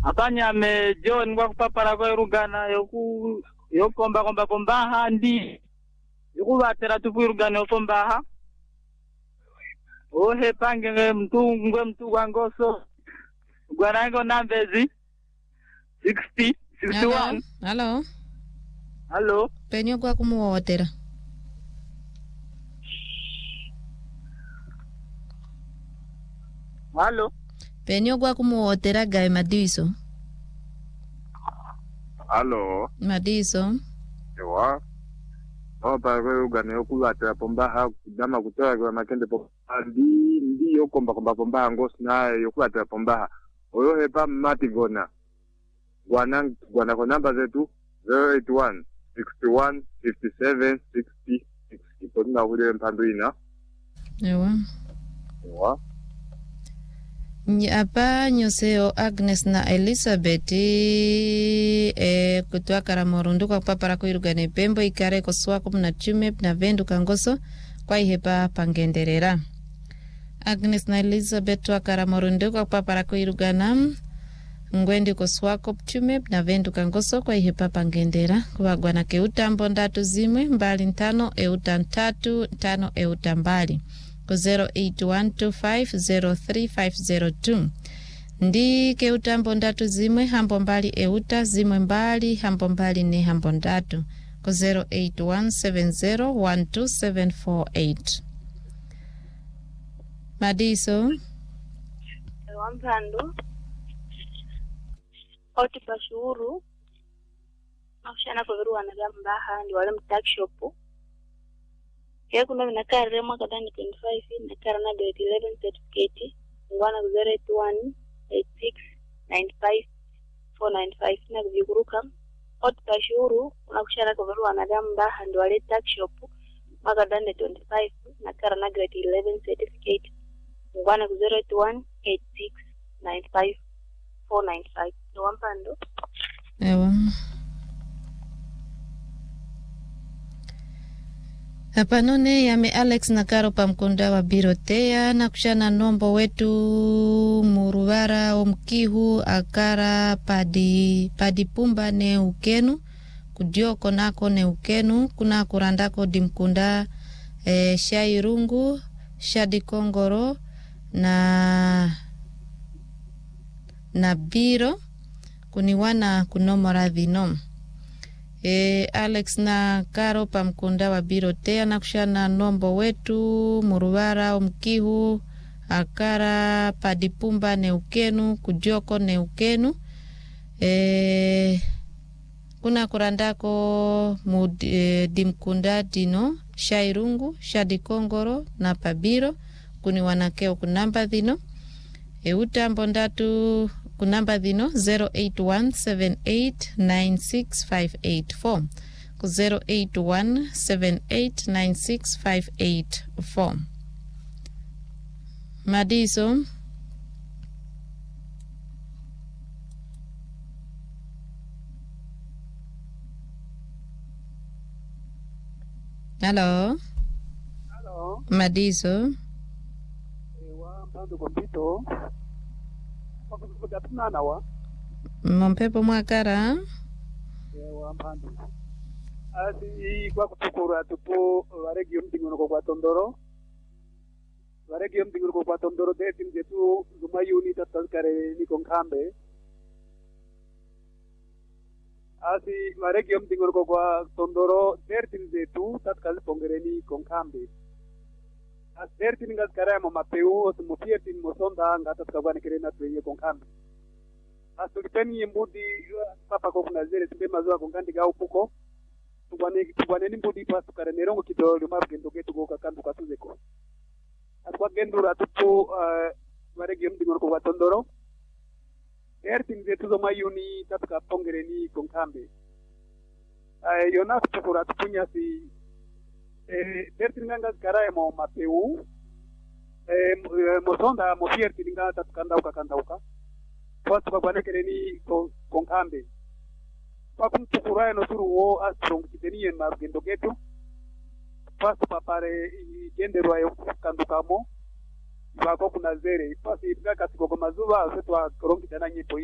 Akanya me John kwa kupapara kwa irugana yokomba handi. Yukubatera tupirugana yokomba. Ohe pange mtu wangoso. Gwanango nambezi 60 61. Hello. Penyo kwa kumuotera. Hello. Penyo kwa kumuotera gae Madiso. Hello. Madiso. Ewa. Opa kwa ugane yokulatera pombaha kudama kutoa kwa makende pombaha ndi yokomba pombaha ngosi na yokulatera pombaha. Oyo hepa matigona. Gwana kwa namba zetu 081 61 57 60 60. Potuna hule mpandu ina. Ewa. Apa nyoseo Agnes na Elizabeth kutoa Karamorundu kwa papara kuirugane Pembo ikare koswako na Chumep na Vendu Kangoso kwa ihepa pangenderera. Agnes na Elizabeth wa Karamorundu kwa papara kuirugana Ngwendi koswako Chumep na Vendu Kangoso kwa ihepa pangendera kwa gwana keuta mbondatu zimwe mbali ntano euta ntatu ntano euta mbali 0812503502 ndi keuta mbondatu zimwe hambo mbali euta zimwe mbali hambo mbali ne hambo ndatu 0817012748 Madiso Wampando oti pashuru akushana kuviruwa na gambaha ndi wale mtakishopu Kaya kuna minakare mwaka dani 25 nakara na grade 11 certificate ngwana 081 86 95 495 na kujiguruka oti pashuru unakushana kuviruwa na gambaha ndi wale takshop mwaka dani 25 nakara na grade 11 certificate ngwana 081 86 95 495 ni wampando. Ewa. Hapanone yame Alex na Karo pamkunda wa Birotea na kushana nombo wetu Muruvara omkihu akara padipumba ne ukenu kudioko nako ne ukenu kuna kurandako dimkunda shairungu shadikongoro na biro kuniwana kunomora dhinom. Alex na Karo pamkunda wa Birotea na kushana nombo wetu Muruvara omkihu akara padipumba ne ukenu kudioko ne ukenu kuna kurandako dimkunda dino shairungu shadikongoro na pabiro kuni wanakeo kunamba dhino utambo ndatu kunamba dhino 0817896584 0817896584 Madiso Hello. Madiso. Ewa mpando kompito. Wakutukudatuna nawa. Mompepo mwakara. Ewa mpando. Asi kwa kutukura tupo waregi mtingunuko kwa tondoro. Waregi mtingunuko kwa tondoro deti mjetu zumayuni tatakare nikonkambe. Asi waregi mtingunuko kwa tondoro deti mjetu tatakale pongereni konkambe. Aserti ningas karamo mapeu osmufierti mosonda ngata tukabane kirena tuye konkambe. Asulipeni yembudi papa ko kuna zere tumbe mazwa konkandi ga upuko. Tubane ni mbudi pa tukare nerongo kidolo mabgendo getu go kakandu katuzeko. Atwa gendura tupo waregi mdingo ko watondoro. Erti ngetu zo mayuni tatuka pongereni konkambe. Yona tukura tupunya si Dertingangas karamo mapeu mosonda mofierti ninga tatukandauka watu babane kereni konkambe pakumtukura no suru wo astrong kiteni en margendo getu pasu papare genderwa yo kandukamo bako kuna zere pasi ibga katiko mazuba setwa korongi tana nyepo